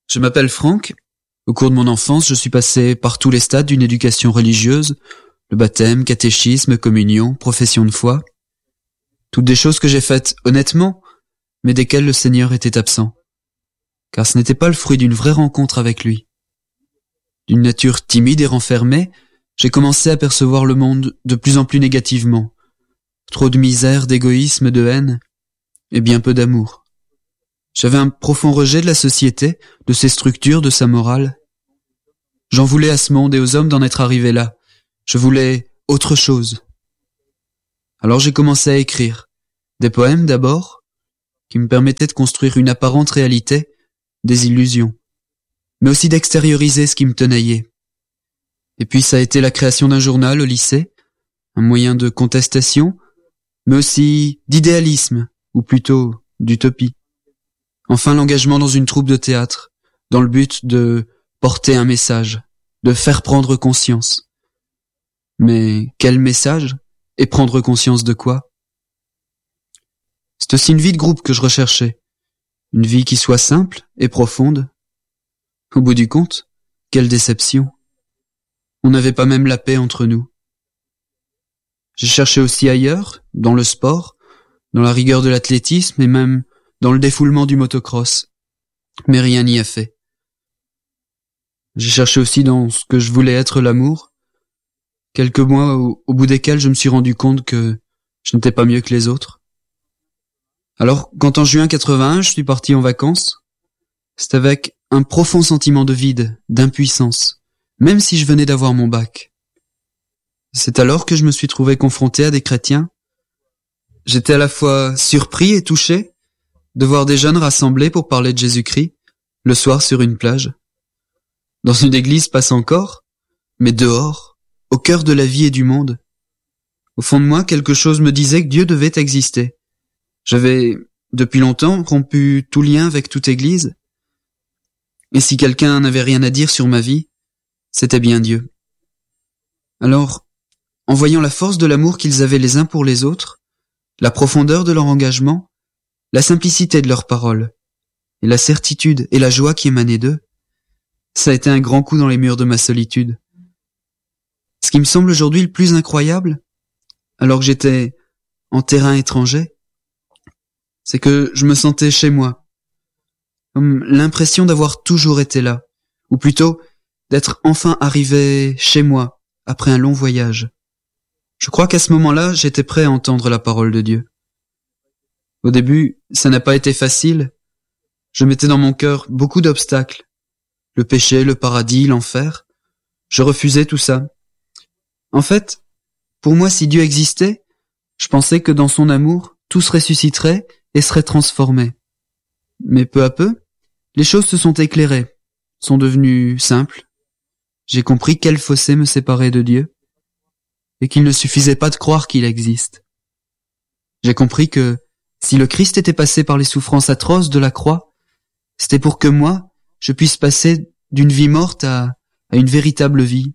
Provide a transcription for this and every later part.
Je m'appelle Franck. Au cours de mon enfance, je suis passé par tous les stades d'une éducation religieuse, le baptême, catéchisme, communion, profession de foi. Toutes des choses que j'ai faites honnêtement, mais desquelles le Seigneur était absent. Car ce n'était pas le fruit d'une vraie rencontre avec lui. D'une nature timide et renfermée, j'ai commencé à percevoir le monde de plus en plus négativement. Trop de misère, d'égoïsme, de haine, et bien peu d'amour. J'avais un profond rejet de la société, de ses structures, de sa morale. J'en voulais à ce monde et aux hommes d'en être arrivés là. Je voulais autre chose. Alors j'ai commencé à écrire. Des poèmes d'abord, qui me permettaient de construire une apparente réalité, des illusions, mais aussi d'extérioriser ce qui me tenaillait. Et puis ça a été la création d'un journal au lycée, un moyen de contestation, mais aussi d'idéalisme, ou plutôt d'utopie. Enfin l'engagement dans une troupe de théâtre, dans le but de porter un message, de faire prendre conscience. Mais quel message? Et prendre conscience de quoi? C'est aussi une vie de groupe que je recherchais. Une vie qui soit simple et profonde. Au bout du compte, quelle déception. On n'avait pas même la paix entre nous. J'ai cherché aussi ailleurs, dans le sport, dans la rigueur de l'athlétisme et même dans le défoulement du motocross. Mais rien n'y a fait. J'ai cherché aussi dans ce que je voulais être l'amour, quelques mois au bout desquels je me suis rendu compte que je n'étais pas mieux que les autres. Alors, quand en juin 81, je suis parti en vacances, c'est avec un profond sentiment de vide, d'impuissance, même si je venais d'avoir mon bac. C'est alors que je me suis trouvé confronté à des chrétiens. J'étais à la fois surpris et touché de voir des jeunes rassemblés pour parler de Jésus-Christ, le soir sur une plage. Dans une église passe encore, mais dehors, au cœur de la vie et du monde. Au fond de moi, quelque chose me disait que Dieu devait exister. J'avais, depuis longtemps, rompu tout lien avec toute église. Et si quelqu'un n'avait rien à dire sur ma vie, c'était bien Dieu. Alors, en voyant la force de l'amour qu'ils avaient les uns pour les autres, la profondeur de leur engagement, la simplicité de leurs paroles, et la certitude et la joie qui émanaient d'eux, ça a été un grand coup dans les murs de ma solitude. Ce qui me semble aujourd'hui le plus incroyable, alors que j'étais en terrain étranger, c'est que je me sentais chez moi, comme l'impression d'avoir toujours été là, ou plutôt d'être enfin arrivé chez moi après un long voyage. Je crois qu'à ce moment-là, j'étais prêt à entendre la parole de Dieu. Au début, ça n'a pas été facile. Je mettais dans mon cœur beaucoup d'obstacles. Le péché, le paradis, l'enfer. Je refusais tout ça. En fait, pour moi, si Dieu existait, je pensais que dans son amour, tout se ressusciterait et serait transformé. Mais peu à peu, les choses se sont éclairées, sont devenues simples. J'ai compris quel fossé me séparait de Dieu et qu'il ne suffisait pas de croire qu'il existe. J'ai compris que si le Christ était passé par les souffrances atroces de la croix, c'était pour que moi, je puisse passer d'une vie morte à une véritable vie.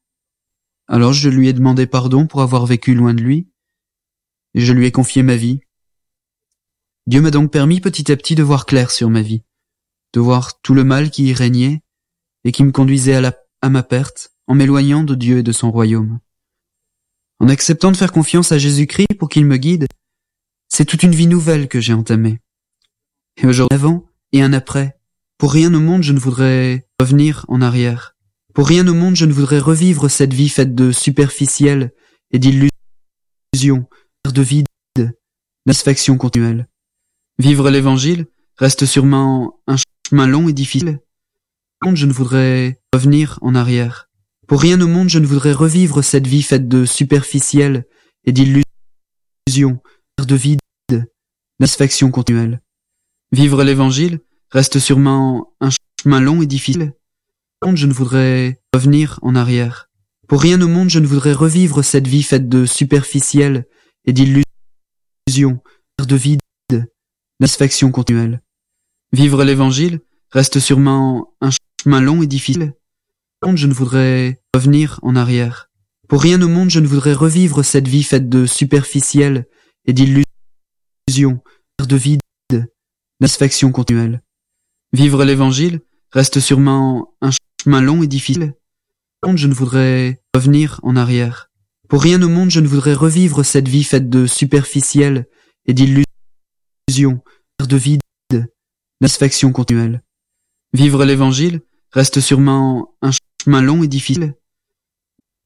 Alors je lui ai demandé pardon pour avoir vécu loin de lui, et je lui ai confié ma vie. Dieu m'a donc permis petit à petit de voir clair sur ma vie, de voir tout le mal qui y régnait et qui me conduisait à ma perte, en m'éloignant de Dieu et de son royaume. En acceptant de faire confiance à Jésus-Christ pour qu'il me guide, c'est toute une vie nouvelle que j'ai entamée. Et aujourd'hui, avant et un après, pour rien au monde je ne voudrais revenir en arrière. Pour rien au monde je ne voudrais revivre cette vie faite de superficiel et d'illusions, de vide, d'insatisfaction continuelle. Vivre l'évangile reste sûrement un chemin long et difficile. Je ne voudrais revenir en arrière. Pour rien au monde je ne voudrais revivre cette vie faite de superficiel et d'illusions, de vide, d'insatisfaction continuelle. Vivre l'évangile reste sûrement un chemin long et difficile. Je ne voudrais revenir en arrière. Pour rien au monde je ne voudrais revivre cette vie faite de superficiel et d'illusions, de vide, d'insatisfaction continuelle. Vivre l'évangile reste sûrement un chemin long et difficile. Je ne voudrais revenir en arrière. Pour rien au monde je ne voudrais revivre cette vie faite de superficiel et d'illusions, de vide, d'insatisfaction continuelle. Vivre l'évangile reste sûrement un chemin long et difficile. Je ne voudrais revenir en arrière. Pour rien au monde, je ne voudrais revivre cette vie faite de superficiel et d'illusions, de vide, d'insatisfaction continuelle. Vivre l'évangile reste sûrement un chemin long et difficile.